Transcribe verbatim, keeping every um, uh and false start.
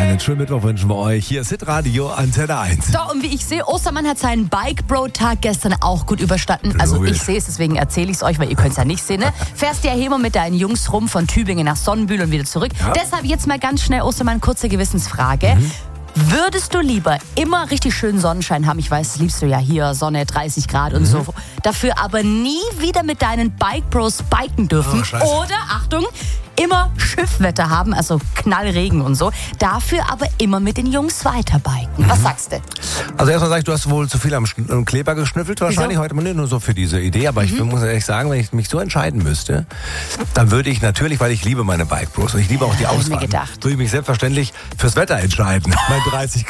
Einen schönen Mittwoch wünschen wir euch. Hier ist Hitradio Antenne eins. So, und wie ich sehe, Ostermann hat seinen Bike-Bro-Tag gestern auch gut überstanden. Also Logisch. ich sehe es, deswegen erzähle ich es euch, weil ihr könnt es ja nicht sehen. Ne? Fährst ja immer mit deinen Jungs rum von Tübingen nach Sonnenbühl und wieder zurück. Ja. Deshalb jetzt mal ganz schnell, Ostermann, kurze Gewissensfrage. Mhm. Würdest du lieber immer richtig schönen Sonnenschein haben? Ich weiß, das liebst du ja hier, Sonne, dreißig Grad und mhm. so. Dafür aber nie wieder mit deinen Bike-Bros biken dürfen. Oh, Oder, Achtung, immer Schiffwetter haben, also Knallregen und so. Dafür aber immer mit den Jungs weiterbiken. Mhm. Was sagst du? Also erstmal sag ich, du hast wohl zu viel am Schn- Kleber geschnüffelt wahrscheinlich. Wieso? Heute mal nur so für diese Idee. Aber mhm. ich muss ehrlich sagen, wenn ich mich so entscheiden müsste, dann würde ich natürlich, weil ich liebe meine Bike-Bros und ich liebe auch die Auswahl, würde ich mich selbstverständlich fürs Wetter entscheiden. Bei dreißig